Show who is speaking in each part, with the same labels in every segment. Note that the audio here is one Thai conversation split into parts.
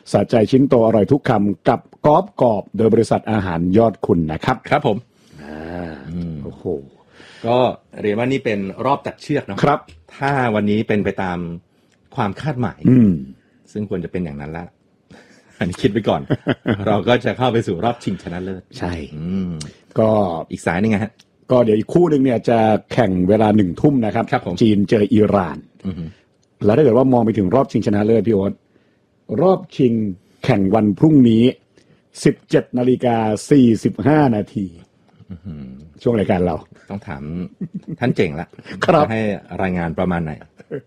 Speaker 1: สะใจชิ้นโตอร่อยทุกคำกับกอบกอบโดยบริษัทอาหารยอดคุณนะครับ
Speaker 2: ครับผม
Speaker 1: โอ้โห
Speaker 2: ก็เรียนว่านี่เป็นรอบตัดเชือกเนาะ
Speaker 1: ครับ
Speaker 2: ถ้าวันนี้เป็นไปตามความคาดหมายซึ่งควรจะเป็นอย่างนั้นละอันนี้คิดไปก่อน เราก็จะเข้าไปสู่รอบชิงชนะเลิศ
Speaker 1: ใช่ก็
Speaker 2: อีกสายนึงฮะ
Speaker 1: ก็เดี๋ยวอีกคู่หนึ่งเนี่ยจะแข่งเวลา1 ทุ่มนะครับจีนเจออิหร่านแล้วถ้าเกิดว่ามองไปถึงรอบชิงชนะเลิศพี่โอ๊ตรอบชิงแข่งวันพรุ่งนี้ 17:45 นาทีช่วงรายการเรา
Speaker 2: ต้องถามท่านเจ๋งละจะให้รายงานประมาณไหน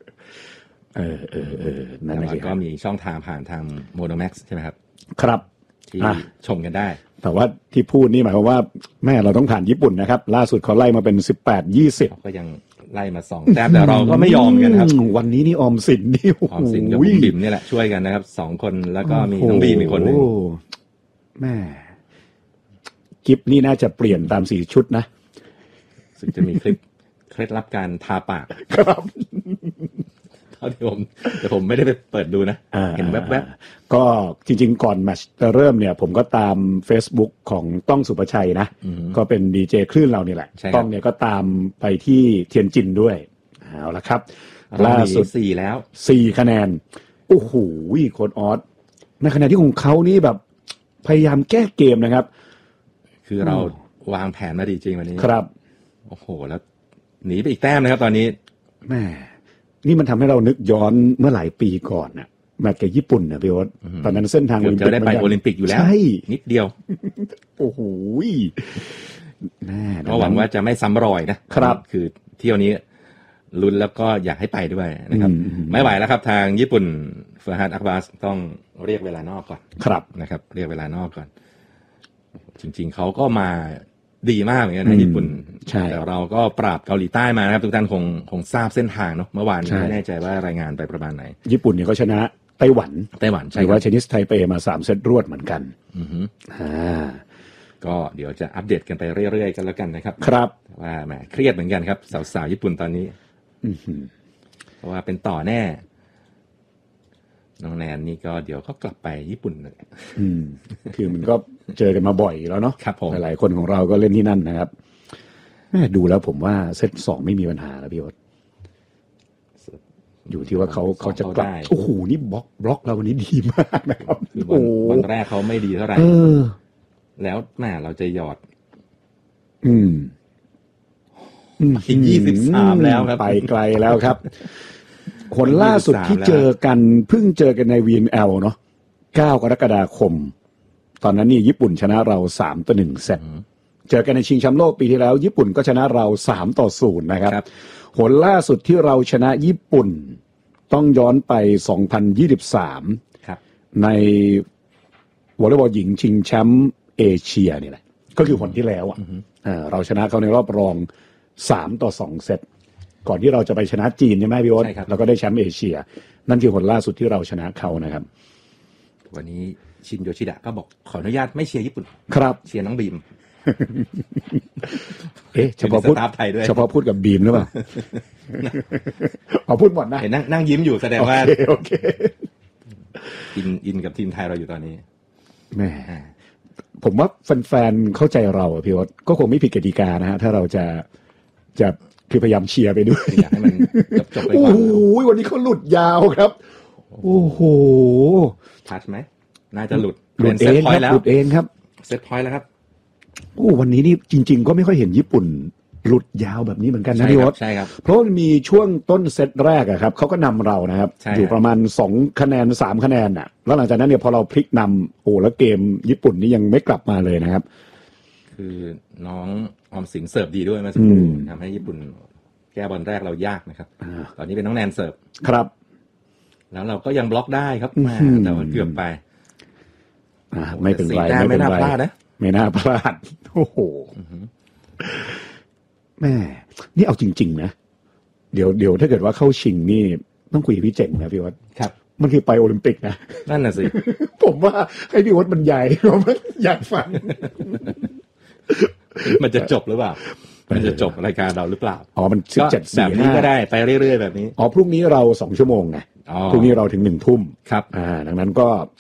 Speaker 2: นั่นเองก็มีช่องทางผ่านทาง Monomax ใช่ไหมครับ
Speaker 1: ครับ
Speaker 2: ที่ชมกันได้
Speaker 1: แต่ว่าที่พูดนี่หมายความว่าแม่เราต้องผ่านญี่ปุ่นนะครับล่าสุดเขาไล่มาเป็น 18-20
Speaker 2: ก็ยังไล่มา2 แต้มแต่เราก็ไม่ยอมกันครับ
Speaker 1: วันนี้นี่ออมสินนี่
Speaker 2: ออมสินกับบุ๋มบิ่มนี่แหละช่วยกันนะครับ2 คนแล้วก็มีน้องบีมอีกคนนึง
Speaker 1: แม่กิฟนี่น่าจะเปลี่ยนตาม4 ชุดนะ
Speaker 2: ซึ่งจะมีคลิปเคล็ดลับการทาปาก
Speaker 1: ครับ
Speaker 2: แต่ผมไม่ได้ไปเปิดดูนะเห็นแวบ
Speaker 1: ๆก็จริงๆก่อนแมตช์จะเริ่มเนี่ยผมก็ตาม Facebook ของต้องสุภชัยนะก็เป็นดีเจคลื่นเรานี่แหละต้องเนี่ยก็ตามไปที่เทียนจินด้วยเอาละครับล่าสุด
Speaker 2: 4แล้ว
Speaker 1: 4 คะแนนโอ้โหโค้ชออสในขณะที่ของเขานี่แบบพยายามแก้เกมนะครับ
Speaker 2: คือเราวางแผนมาดีจริงวันนี้
Speaker 1: ครับ
Speaker 2: โอ้โหแล้วหนีไปอีกแต้มนะครับตอนนี้
Speaker 1: แม่นี่มันทำให้เรานึกย้อนเมื่อหลายปีก่อนน่ะแมตช์กับญี่ปุ่นนะพี่โอ๊ตตอนนั้นเส้นทาง
Speaker 2: จะได้ไปโอลิมปิกอยู่แล้วนิดเดียว
Speaker 1: โอ้โห
Speaker 2: แน่ก็หวังว่าจะไม่ซ้ำรอยนะครับคือเที่ยวนี้ลุ้นแล้วก็อยากให้ไปด้วยนะครับไม่ไหวแล้วครับทางญี่ปุ่นเฟอร์ฮัดอักบาสต้องเรียกเวลานอกก่อน
Speaker 1: ครับ
Speaker 2: นะครับเรียกเวลานอกก่อนจริงๆเขาก็มาดีมากเหมือนกันนะญี่ปุ่นแต่เราก็ปราบเกาหลีใต้มานะครับทุกท่านคงทราบเส้นทางเนาะเมื่อวานไม่แน่ใจว่ารายงานไปประมาณไหน
Speaker 1: ญี่ปุ่นเนี่ยก็ชนะไต้หวัน
Speaker 2: ใช่
Speaker 1: ว่าเชนิสไทเปมา3 เซตรวดเหมือนกัน
Speaker 2: ก็เดี๋ยวจะอัปเดตกันไปเรื่อยๆกันแล้วกันนะครับ
Speaker 1: ครับ
Speaker 2: ว่าแหมเครียดเหมือนกันครับสาวๆญี่ปุ่นตอนนี้เพราะว่าเป็นต่อแน่น้องแนนนี่ก็เดี๋ยวก็กลับไปญี่ปุ่นเลย
Speaker 1: คือมันก็เจอกันมาบ่อยแล้วเนาะ
Speaker 2: ครับผม
Speaker 1: หลายๆคนของเราก็เล่นที่นั่นนะครับแม่ดูแล้วผมว่าเซต2ไม่มีปัญหาแล้วพี่โอ๊ตอยู่ที่ว่าเขาจะกลับโอ้โหนี่บล็อกเราวันนี้ดีมากนะครับ
Speaker 2: วันแรกเขาไม่ดีเท่าไหร่แล้วแม่เราจะหยอด
Speaker 1: อีก23แล้วครับไปไกลแล้วครับผลล่าสุดที่เจอกันเพิ่งเจอกันใน VNL เนาะ9 กรกฎาคมตอนนั้นนี่ญี่ปุ่นชนะเรา3-1 เซตเจอกันในชิงแชมป์โลกปีที่แล้วญี่ปุ่นก็ชนะเรา3-0นะครับผลล่าสุดที่เราชนะญี่ปุ่นต้องย้อนไป2023
Speaker 2: ครับ
Speaker 1: ในวอลเลย์บอลหญิงชิงแชมป์เอเชียนี่แหละก็คือผลที่แล้วเราชนะเขาในรอบรอง3-2 เซตก่อนที่เราจะไปชนะจีนใช่ไหมพี่โอ๊ตแล้วก็ได้แชมป์เอเชียนั่นคือผลล่าสุดที่เราชนะเขานะครับ
Speaker 2: วันนี้ชินโยชิดะก็บอกขออนุญาตไม่เชียร์ญี่ปุ่น
Speaker 1: ครับ
Speaker 2: เชียร์น้องบีม
Speaker 1: เฉพาะพูดกับบีมหรือเปล่าพูดหมดนะ
Speaker 2: เห็นนั่งยิ้มอยู่แสดงว่า
Speaker 1: โอเค
Speaker 2: อินกับทีมไทยเราอยู่ตอนนี้
Speaker 1: แม่ผมว่าแฟนๆเข้าใจเราพี่โอ๊ตก็คงไม่ผิดกติกานะฮะถ้าเราจะคือพยายามเชียร์ไปด้วย
Speaker 2: อยากให้มันจบไปก่อน
Speaker 1: โอ้โหวันนี้เขาหลุดยาวครับโอ้โห
Speaker 2: ทัชไหมน่าจะหลุด
Speaker 1: เองครับหลุดเองครับ
Speaker 2: เซตพอยต์แล้วครับ
Speaker 1: โอ้วันนี้นี่จริงๆก็ไม่ค่อยเห็นญี่ปุ่นหลุดยาวแบบนี้เหมือนกันนะพี่โอ๊ต
Speaker 2: ใช่ครับ
Speaker 1: เพราะมันมีช่วงต้นเซตแรกอะครับเขาก็นำเรานะครับอยู่ประมาณ2 คะแนน3 คะแนนน่ะแล้วหลังจากนั้นเนี่ยพอเราพลิกนำโอ้แล้วเกมญี่ปุ่นนี่ยังไม่กลับมาเลยนะครับ
Speaker 2: คือน้องออมสิงเสิร์ฟดีด้วยมาสักครู่ทำให้ญี่ปุ่นแก้บอลแรกเรายากนะครับตอนนี้เป็นน้องแนนเสิร์ฟ
Speaker 1: ครับ
Speaker 2: แล้วเราก็ยังบล็อกได้ครับแต่ว่าเกือบไป
Speaker 1: ไม่เป็นไร
Speaker 2: ไม่น่าพลาดนะ
Speaker 1: ไม่น่าพลาดโอ้โหแม่นี่เอาจริงๆนะเดี๋ยวถ้าเกิดว่าเข้าชิงนี่ต้องคุยกับพี่เจ๋งนะพี่วัด
Speaker 2: ครับ
Speaker 1: มันคือไปโอลิมปิกนะ
Speaker 2: นั่นน่ะสิ
Speaker 1: ผมว่าให้พี่วัดบรรยายผมอยากฟัง
Speaker 2: มันจะจบหรือเปล่ามันจะจบรายการเราหรือเปล่า
Speaker 1: มัน17
Speaker 2: แบบนี้ก็ได้ไปเรื่อยๆแบบนี้
Speaker 1: พรุ่งนี้เรา2 ชั่วโมงไงพรุ่งนี้เราถึง1 ทุ่ม
Speaker 2: ครับ
Speaker 1: ดังนั้นก็